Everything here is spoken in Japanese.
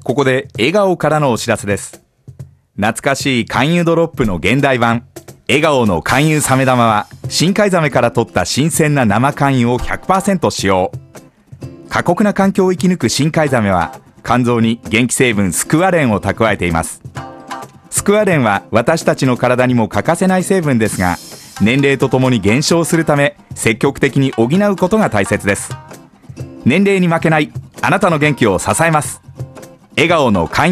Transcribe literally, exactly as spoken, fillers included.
ここで笑顔からのお知らせです。懐かしい肝油ドロップの現代版笑顔の肝油サメ玉は、深海ザメから取った新鮮な生肝油を ひゃくパーセント 使用。過酷な環境を生き抜く深海ザメは、肝臓に元気成分スクワレンを蓄えています。スクワレンは私たちの体にも欠かせない成分ですが、年齢とともに減少するため、積極的に補うことが大切です。年齢に負けないあなたの元気を支えます。笑顔の肝